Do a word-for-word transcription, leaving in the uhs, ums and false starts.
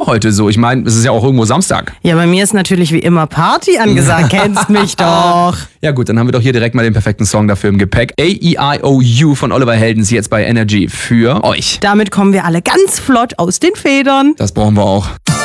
heute so? Ich meine, es ist ja auch irgendwo Samstag. Ja, bei mir ist natürlich wie immer Party angesagt. Kennst mich doch. Ja gut, dann haben wir doch hier direkt mal den perfekten Song dafür im Gepäck. A E I O U von Oliver Heldens jetzt bei Energy für euch. Damit kommen wir alle ganz flott aus den Federn. Das brauchen wir auch.